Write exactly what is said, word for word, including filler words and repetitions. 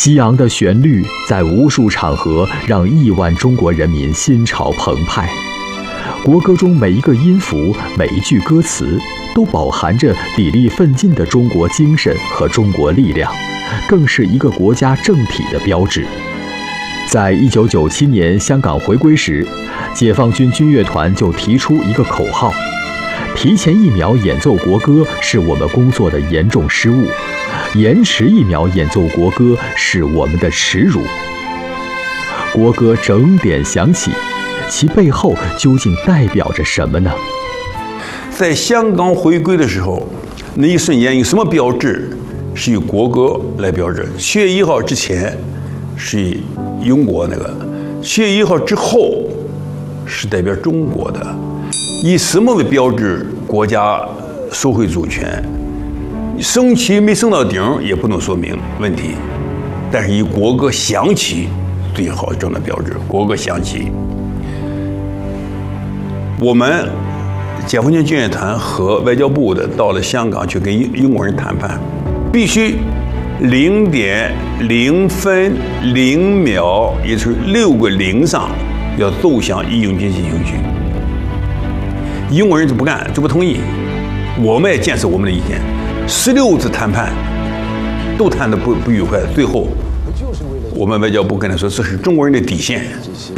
激昂的旋律在无数场合让亿万中国人民心潮澎湃。国歌中每一个音符、每一句歌词，都饱含着砥砺奋进的中国精神和中国力量，更是一个国家政体的标志。在一九九七年香港回归时，解放军军乐团就提出一个口号：提前一秒演奏国歌是我们工作的严重失误，延迟一秒演奏国歌是我们的耻辱。国歌整点响起，其背后究竟代表着什么呢？ 在香港回归的时候，那一瞬间有什么标志是以国歌来标志？七月一号之前是以英国那个，七月一号之后是代表中国的。以什么为标志？国家收回主权，升旗没升到顶也不能说明问题，但是以国歌响起最好这样的标志。国歌响起，我们解放军军乐团和外交部的到了香港去跟英英国人谈判，必须零点零分零秒，也就是六个零上要奏响《义勇军进行曲》。英国人就不干，就不同意。我们也坚持我们的意见，十六次谈判都谈得不不愉快，最后我们外交部跟他说，这是中国人的底线。